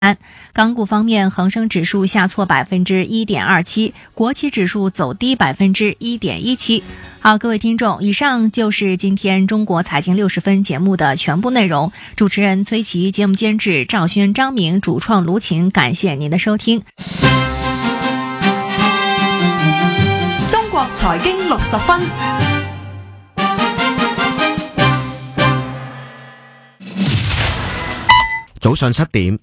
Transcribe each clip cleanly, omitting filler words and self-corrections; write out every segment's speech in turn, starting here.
港股方面，恒生指数下挫1.27%，国企指数走低1.17%。好，各位听众，以上就是今天中国财经60分节目的全部内容。主持人崔琦，节目监制赵轩、张明，主创卢晴，感谢您的收听。 中國財經60分。 早上7點。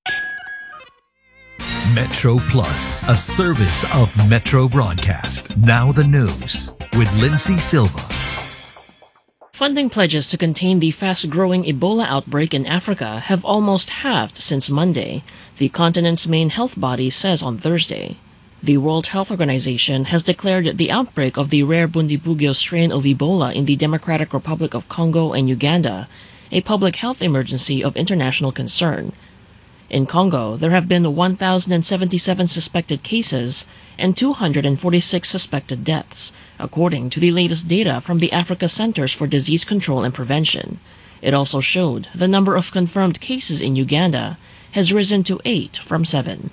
Metro Plus, a service of Metro Broadcast. Now the news with Lindsay Silva. Funding pledges to contain the fast-growing Ebola outbreak in Africa have almost halved since Monday, the continent's main health body says on Thursday. The World Health Organization has declared the outbreak of the rare Bundibugyo strain of Ebola in the Democratic Republic of Congo and Uganda a public health emergency of international concern. In Congo, there have been 1,077 suspected cases and 246 suspected deaths, according to the latest data from the Africa Centers for Disease Control and Prevention. It also showed the number of confirmed cases in Uganda has risen to 8 from 7.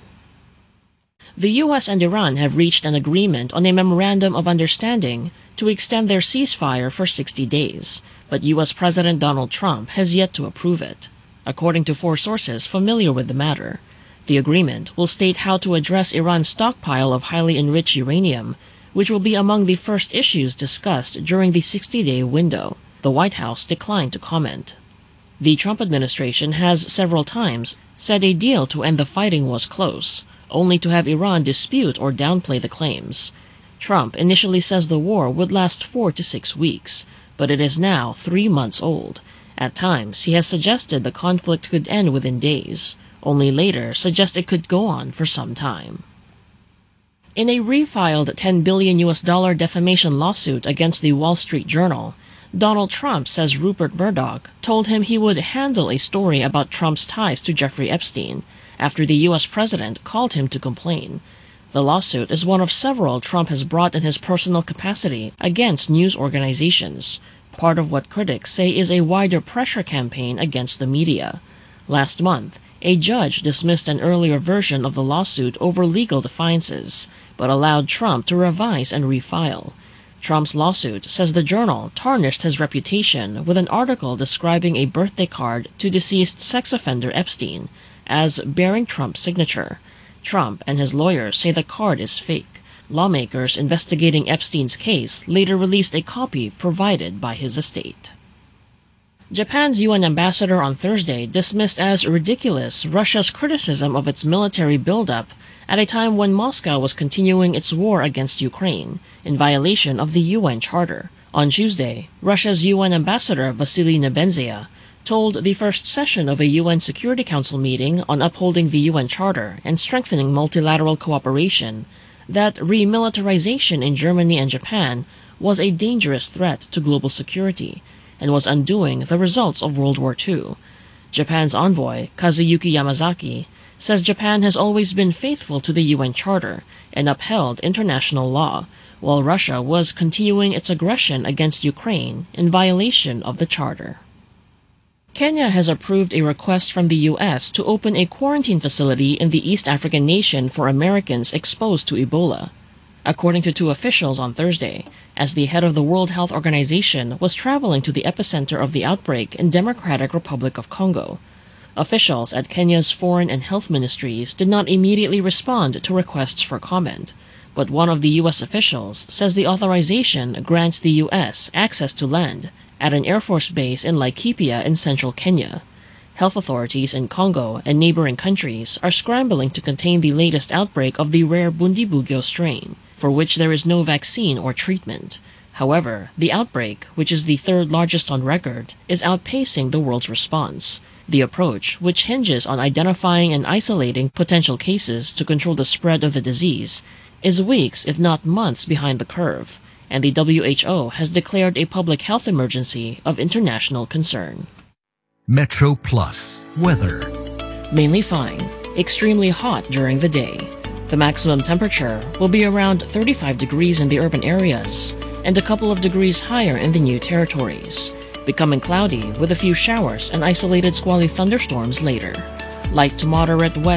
The U.S. and Iran have reached an agreement on a memorandum of understanding to extend their ceasefire for 60 days, but U.S. President Donald Trump has yet to approve it. According to 4 sources familiar with the matter, the agreement will state how to address Iran's stockpile of highly enriched uranium, which will be among the first issues discussed during the 60-day window. The White House declined to comment. The Trump administration has several times said a deal to end the fighting was close, only to have Iran dispute or downplay the claims. Trump initially says the war would last 4 to 6 weeks, but it is now 3 months old. At times, he has suggested the conflict could end within days, only later suggest it could go on for some time. In a refiled $10 billion defamation lawsuit against the Wall Street Journal, Donald Trump says Rupert Murdoch told him he would handle a story about Trump's ties to Jeffrey Epstein after the U.S. president called him to complain. The lawsuit is one of several Trump has brought in his personal capacity against news organizations, part of what critics say is a wider pressure campaign against the media. Last month, a judge dismissed an earlier version of the lawsuit over legal defiances, but allowed Trump to revise and refile. Trump's lawsuit says the Journal tarnished his reputation with an article describing a birthday card to deceased sex offender Epstein as bearing Trump's signature. Trump and his lawyers say the card is fake. Lawmakers investigating Epstein's case later released a copy provided by his estate. Japan's UN ambassador on Thursday dismissed as ridiculous Russia's criticism of its military buildup at a time when Moscow was continuing its war against Ukraine, in violation of the UN Charter. On Tuesday, Russia's UN ambassador Vasily Nebenzia told the first session of a UN Security Council meeting on upholding the UN Charter and strengthening multilateral cooperation that remilitarization in Germany and Japan was a dangerous threat to global security and was undoing the results of World War II. Japan's envoy, Kazuyuki Yamazaki, says Japan has always been faithful to the UN Charter and upheld international law, while Russia was continuing its aggression against Ukraine in violation of the Charter. Kenya has approved a request from the U.S. to open a quarantine facility in the East African nation for Americans exposed to Ebola, according to 2 officials on Thursday, as the head of the World Health Organization was traveling to the epicenter of the outbreak in Democratic Republic of Congo. Officials at Kenya's Foreign and Health Ministries did not immediately respond to requests for comment, but one of the U.S. officials says the authorization grants the U.S. access to land at an Air Force base in Laikipia in central Kenya. Health authorities in Congo and neighboring countries are scrambling to contain the latest outbreak of the rare Bundibugyo strain, for which there is no vaccine or treatment. However, the outbreak, which is the 3rd largest on record, is outpacing the world's response. The approach, which hinges on identifying and isolating potential cases to control the spread of the disease, is weeks if not months behind the curve, and the WHO has declared a public health emergency of international concern. Metro Plus weather. Mainly fine, extremely hot during the day. The maximum temperature will be around 35 degrees in the urban areas and a couple of degrees higher in the new territories, becoming cloudy with a few showers and isolated squally thunderstorms later. Light to moderate west